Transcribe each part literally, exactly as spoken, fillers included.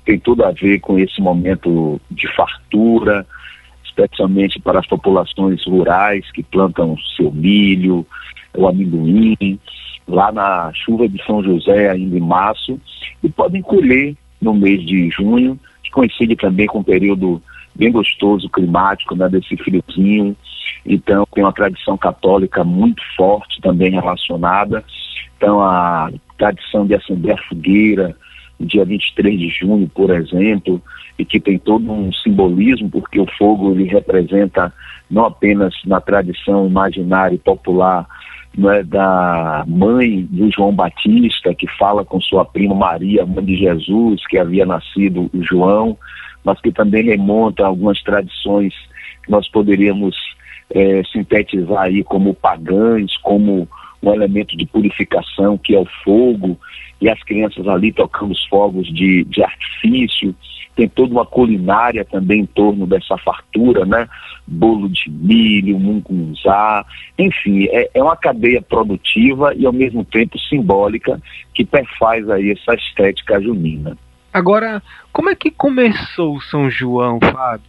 tem tudo a ver com esse momento de fartura, especialmente para as populações rurais que plantam seu milho, o amendoim, lá na chuva de São José, ainda em março, e podem colher no mês de junho, que coincide também com um período bem gostoso, climático, né, desse friozinho. Então tem uma tradição católica muito forte também relacionada. Então a tradição de acender a fogueira no dia vinte e três de junho, por exemplo, e que tem todo um simbolismo, porque o fogo ele representa não apenas na tradição imaginária e popular, não é, da mãe de João Batista, que fala com sua prima Maria, mãe de Jesus, que havia nascido o João, mas que também remonta a algumas tradições que nós poderíamos é, sintetizar aí como pagãs, como um elemento de purificação, que é o fogo, e as crianças ali tocando os fogos de, de artifício. Tem toda uma culinária também em torno dessa fartura, né? Bolo de milho, mungunzá, enfim, é, é uma cadeia produtiva e ao mesmo tempo simbólica que perfaz aí essa estética junina. Agora, como é que começou o São João, Fábio?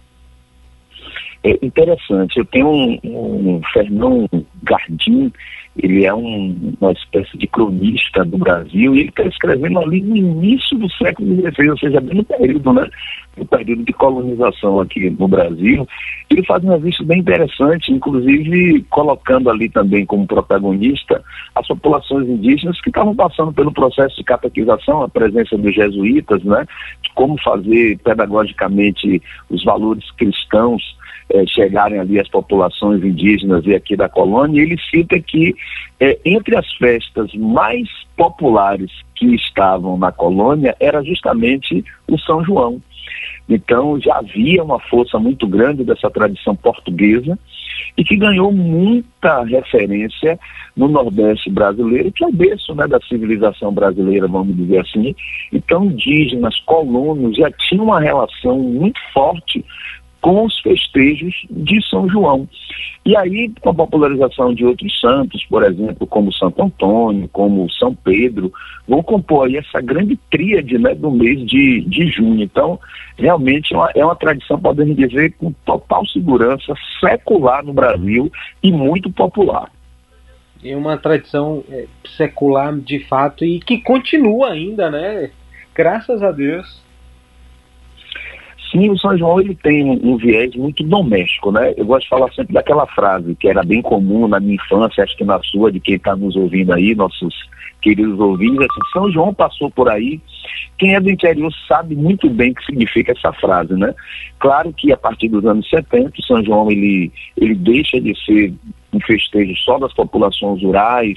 É interessante, eu tenho um, um Fernão Gardim, ele é um, uma espécie de cronista do Brasil, e ele está escrevendo ali no início do século dezesseis, ou seja, bem no período, né, no período de colonização aqui no Brasil. Ele faz uma revista bem interessante, inclusive colocando ali também como protagonista as populações indígenas que estavam passando pelo processo de catequização, a presença dos jesuítas, né, de como fazer pedagogicamente os valores cristãos É, chegarem ali às populações indígenas e aqui da colônia. E ele cita que é, entre as festas mais populares que estavam na colônia era justamente o São João. Então já havia uma força muito grande dessa tradição portuguesa e que ganhou muita referência no Nordeste brasileiro, que é o berço, né, da civilização brasileira, vamos dizer assim. Então indígenas, colonos já tinham uma relação muito forte com os festejos de São João. E aí, com a popularização de outros santos, por exemplo, como Santo Antônio, como São Pedro, vão compor aí essa grande tríade, né, do mês de, de junho. Então, realmente é uma, é uma tradição, podemos dizer, com total segurança, secular no Brasil e muito popular. É uma tradição é, secular, de fato, e que continua ainda, né? Graças a Deus. Sim, o São João ele tem um, um viés muito doméstico, né? Eu gosto de falar sempre daquela frase que era bem comum na minha infância, acho que na sua, de quem está nos ouvindo aí, nossos queridos ouvintes, assim, São João passou por aí. Quem é do interior sabe muito bem o que significa essa frase, né? Claro que a partir dos anos setenta, o São João ele, ele deixa de ser um festejo só das populações rurais,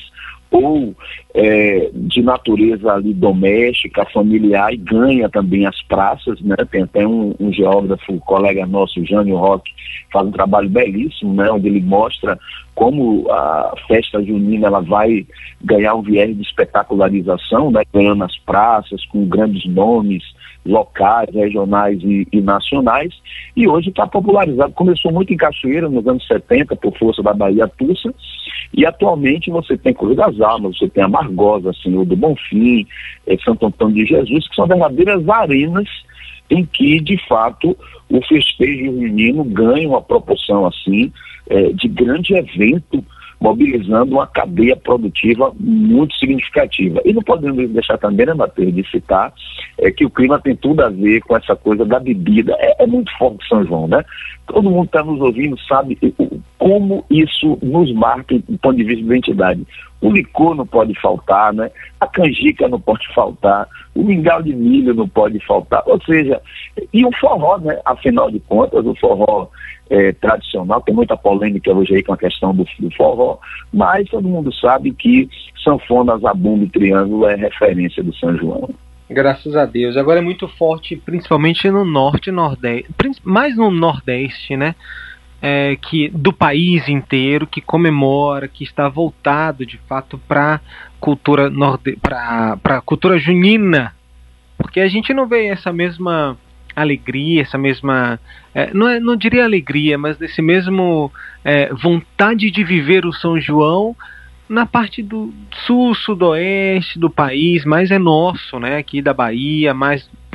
ou é, de natureza ali doméstica, familiar, e ganha também as praças, né? Tem até um, um geógrafo, um colega nosso, Jânio Roque, faz um trabalho belíssimo, né? Onde ele mostra como a festa junina ela vai ganhar um viés de espetacularização, né? Ganhando as praças com grandes nomes locais, regionais e, e nacionais, e hoje está popularizado. Começou muito em Cachoeira nos anos setenta, por força da Bahia Tussa, e atualmente você tem Cruz das Almas, você tem a Margosa, Senhor do Bonfim, eh, Santo Antônio de Jesus, que são verdadeiras arenas em que, de fato, o festejo junino ganha uma proporção assim, eh, de grande evento, mobilizando uma cadeia produtiva muito significativa. E não podemos deixar também, né, Matheus, de citar é, que o clima tem tudo a ver com essa coisa da bebida. É, é muito forte São João, né? Todo mundo que está nos ouvindo sabe como isso nos marca do ponto de vista de identidade. O licor não pode faltar, né? A canjica não pode faltar, o mingau de milho não pode faltar, ou seja, e o forró, né? Afinal de contas, o forró é, tradicional, tem muita polêmica hoje aí com a questão do, do forró, mas todo mundo sabe que sanfona, zabumba e triângulo é referência do São João. Graças a Deus. Agora é muito forte, principalmente no norte e nordeste, mais no nordeste, né? É, que, do país inteiro, que comemora, que está voltado de fato para cultura norde... para para cultura junina, porque a gente não vê essa mesma alegria, essa mesma é, não, é, não diria alegria, mas desse mesmo é, vontade de viver o São João na parte do sul, sudoeste do país, mais é nosso, né, aqui da Bahia, mais